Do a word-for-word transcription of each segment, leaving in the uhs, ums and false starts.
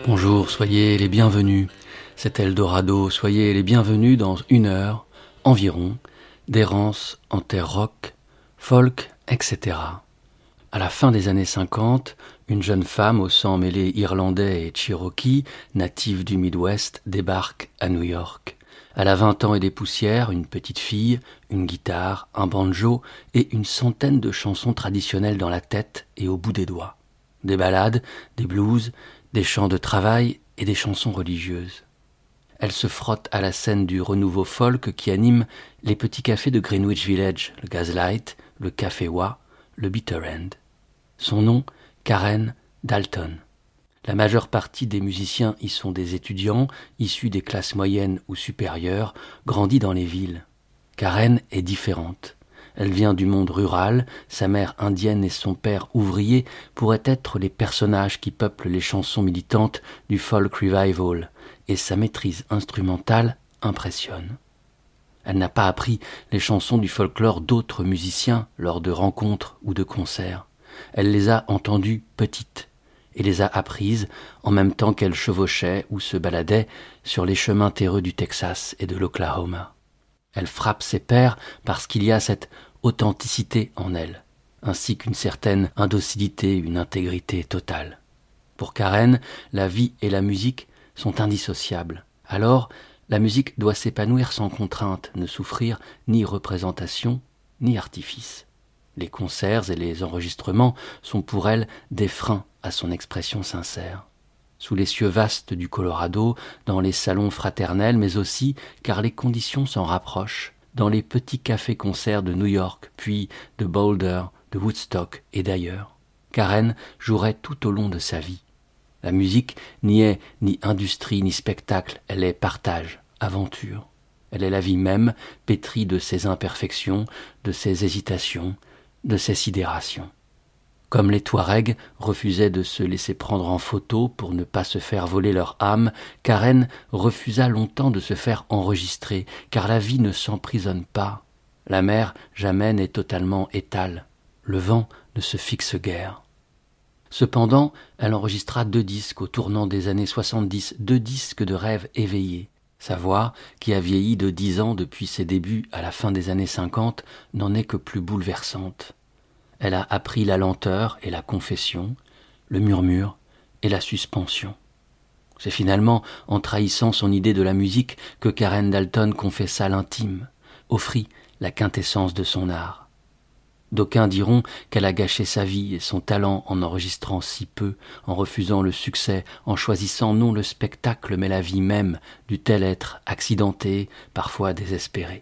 Bonjour, soyez les bienvenus. C'est Eldorado, soyez les bienvenus dans une heure environ d'errance en terre rock, folk, et cetera. À la fin des années cinquante, une jeune femme au sang mêlé irlandais et cherokee, native du Midwest, débarque à New York. Elle a vingt ans et des poussières, une petite fille, une guitare, un banjo et une centaine de chansons traditionnelles dans la tête et au bout des doigts. Des ballades, des blues, des chants de travail et des chansons religieuses. Elle se frotte à la scène du renouveau folk qui anime les petits cafés de Greenwich Village, le Gaslight, le Café Wa, le Bitter End. Son nom, Karen Dalton. La majeure partie des musiciens y sont des étudiants, issus des classes moyennes ou supérieures, grandis dans les villes. Karen est différente. Elle vient du monde rural, sa mère indienne et son père ouvrier pourraient être les personnages qui peuplent les chansons militantes du folk revival, et sa maîtrise instrumentale impressionne. Elle n'a pas appris les chansons du folklore d'autres musiciens lors de rencontres ou de concerts. Elle les a entendues petites et les a apprises en même temps qu'elle chevauchait ou se baladait sur les chemins terreux du Texas et de l'Oklahoma. Elle frappe ses pairs parce qu'il y a cette authenticité en elle, ainsi qu'une certaine indocilité, une intégrité totale. Pour Karen, la vie et la musique sont indissociables. Alors, la musique doit s'épanouir sans contrainte, ne souffrir ni représentation, ni artifice. Les concerts et les enregistrements sont pour elle des freins à son expression sincère. Sous les cieux vastes du Colorado, dans les salons fraternels, mais aussi, car les conditions s'en rapprochent, dans les petits cafés-concerts de New York, puis de Boulder, de Woodstock et d'ailleurs. Karen jouerait tout au long de sa vie. La musique n'y est ni industrie ni spectacle, elle est partage, aventure. Elle est la vie même, pétrie de ses imperfections, de ses hésitations, de ses sidérations. Comme les Touaregs refusaient de se laisser prendre en photo pour ne pas se faire voler leur âme, Karen refusa longtemps de se faire enregistrer, car la vie ne s'emprisonne pas. La mer jamais n'est totalement étale. Le vent ne se fixe guère. Cependant, elle enregistra deux disques au tournant des années soixante-dix, deux disques de rêve éveillés. Sa voix, qui a vieilli de dix ans depuis ses débuts à la fin des années cinquante, n'en est que plus bouleversante. Elle a appris la lenteur et la confession, le murmure et la suspension. C'est finalement en trahissant son idée de la musique que Karen Dalton confessa l'intime, offrit la quintessence de son art. D'aucuns diront qu'elle a gâché sa vie et son talent en enregistrant si peu, en refusant le succès, en choisissant non le spectacle mais la vie même, dût-elle être accidentée, parfois désespérée.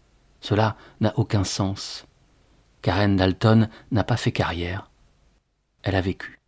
Cela n'a aucun sens. Karen Dalton n'a pas fait carrière, elle a vécu.